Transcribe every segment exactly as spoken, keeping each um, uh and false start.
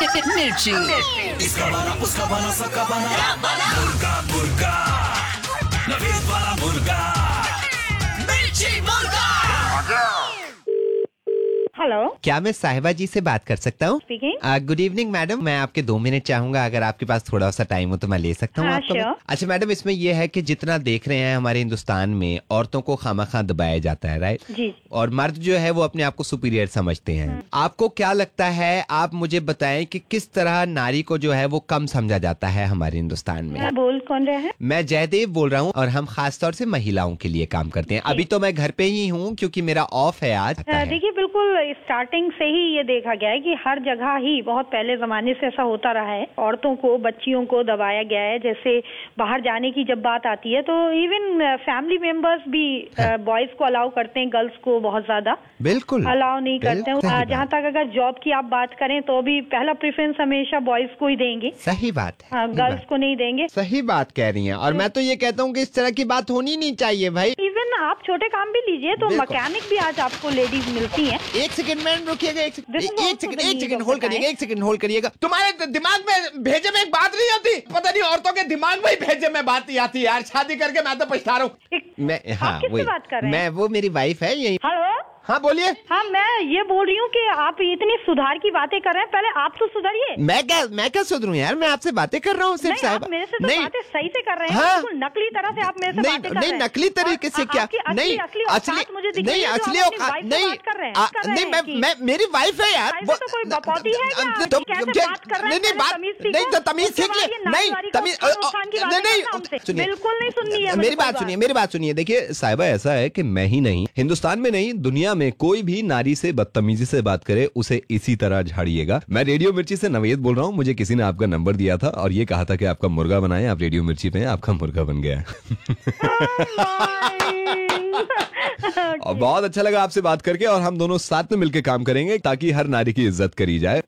मिर्ची। इसका बना उसका बना सबका बना मुर्गा मुर्गा नवीद वाला मुर्गा मिर्ची मुर्गा। हेलो, क्या मैं साहिबा जी से बात कर सकता हूँ? स्पीकिंग। गुड इवनिंग मैडम, मैं आपके दो मिनट चाहूंगा, अगर आपके पास थोड़ा सा टाइम हो तो मैं ले सकता हूँ हाँ, आपको। sure। अच्छा मैडम, इसमें यह है कि जितना देख रहे हैं हमारे हिंदुस्तान में औरतों को खामखा दबाया जाता है, राइट? जी। और मर्द जो है वो अपने आप को सुपीरियर समझते हैं। आपको क्या लगता है, आप मुझे बताएं कि किस तरह नारी को जो है वो कम समझा जाता है हमारे हिंदुस्तान में? मैं बोल कौन रहे हैं? मैं जयदेव बोल रहा हूँ और हम खास तौर से महिलाओं के लिए काम करते हैं। अभी तो मैं घर पे ही हूँ क्योंकि मेरा ऑफ है आज। देखिए, बिल्कुल स्टार्टिंग से ही ये देखा गया है कि हर जगह ही बहुत पहले जमाने से ऐसा होता रहा है, औरतों को बच्चियों को दबाया गया है। जैसे बाहर जाने की जब बात आती है तो इवन फैमिली मेंबर्स भी बॉयज को अलाउ करते हैं, गर्ल्स को बहुत ज्यादा बिल्कुल अलाउ नहीं करते हैं। जहाँ तक अगर जॉब की आप बात करें तो भी पहला प्रेफरेंस हमेशा बॉयज को ही देंगे। सही बात है, गर्ल्स को नहीं देंगे। सही बात कह रही हैं। और मैं तो ये कहता हूँ कि इस तरह की बात होनी नहीं चाहिए भाई। इवन आप छोटे काम भी लीजिए तो मैकेनिक भी आज आपको लेडीज मिलती हैं। एक सेकंड मैडम रुकिएगा, एक सेकंड This is एक also सेकंड the एक need second of hold the करिएगा, time। एक सेकंड होल्ड करिएगा। तुम्हारे दिमाग में भेजे में एक बात नहीं होती? पता नहीं औरतों के दिमाग में ही भेजे में बात नहीं आती यार। शादी करके मैं तो पछता रहा हूँ। मैं हाँ किससे बात कर रहे हैं? मैं वो मेरी वाइफ है यही। हेलो, हाँ बोलिए। हाँ, मैं ये बोल रही हूँ कि आप इतनी सुधार की बातें कर रहे हैं, पहले आप तो सुधरिए। मैं क्या मैं क्या सुधरूं यार, मैं आपसे बातें कर रहा हूँ सिर्फ नहीं, साहब। आप मेरे से तो बातें सही से कर रहे हैं। हाँ। बिल्कुल नकली तरह से आप मेरे से नहीं बातें कर नहीं रहे हैं। नकली तरीके से और क्या? आपकी असली- नहीं असली असली औकात मुझे दिख रही नहीं है, जो असली आप अपनी औकात वाइफ से नहीं बात कर रहे हैं। आ, कर रहे नहीं हैं मैं कि- मैं मेरी वाइफ है यार। ऐसे तो कोई बकौती है क्या? तो कैसे जे- बात कर रहे हैं? नहीं नहीं पहले बात तमीज नहीं सीखो। तो तमीज उसके सीख बाद ले। ये नहीं नारीवादी को तमीज खान खान की बातें नहीं करना हमसे। सुनिए, बिल्कुल नहीं सुननी है मेरी मुझे बात कोई सुनिए, मेरी बात सुनिए। देखिए साहिबा, ऐसा है कि मैं ही नहीं, हिंदुस्तान में नहीं दुनिया में कोई भी नारी से बदतमीजी से बात करे उसे इसी तरह झाड़िएगा। मैं रेडियो मिर्ची से नवेद बोल रहा हूँ। मुझे किसी ने आपका नंबर दिया था और ये कहा था कि आपका मुर्गा बनाए, आप रेडियो मिर्ची पे हैं, आपका मुर्गा बन गया। और बहुत अच्छा लगा आपसे बात करके और हम दोनों साथ में मिलकर काम करेंगे ताकि हर नारी की इज्जत करी जाए।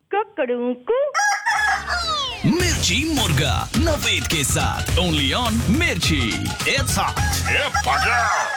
मिर्ची मुर्गा नवेद के साथ ओनली ऑन मिर्ची। It's hot.